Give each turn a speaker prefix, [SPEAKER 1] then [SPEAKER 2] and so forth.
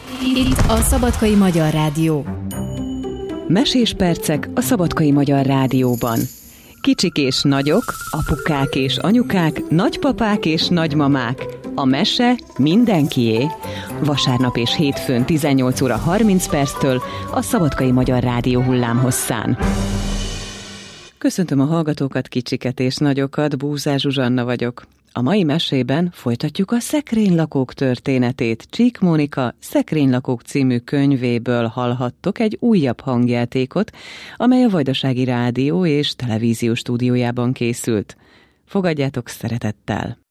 [SPEAKER 1] Itt a Szabadkai Magyar Rádió.
[SPEAKER 2] Mesés percek a Szabadkai Magyar Rádióban. Kicsik és nagyok, apukák és anyukák, nagypapák és nagymamák. A mese mindenkié. Vasárnap és hétfőn 18 óra 30 perctől a Szabadkai Magyar Rádió hullámhosszán. Köszöntöm a hallgatókat, kicsiket és nagyokat, Búzár Zsuzsanna vagyok. A mai mesében folytatjuk a Szekrénylakók történetét. Csík Mónika Szekrénylakók című könyvéből hallhattok egy újabb hangjátékot, amely a Vajdasági Rádió és Televízió stúdiójában készült. Fogadjátok szeretettel!